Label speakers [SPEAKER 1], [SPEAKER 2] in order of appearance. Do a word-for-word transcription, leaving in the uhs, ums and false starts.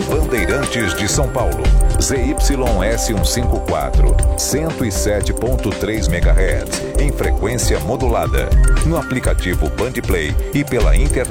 [SPEAKER 1] Bandeirantes de São Paulo. Z Y S cento e cinquenta e quatro, cento e sete ponto três megahertz, em frequência modulada. No aplicativo Band Play e pela internet.